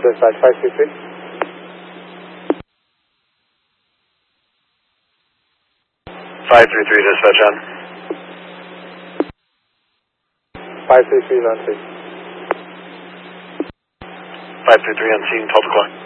dispatch 533. 533 dispatch on. 533 is on scene. 533 on scene, 12 o'clock.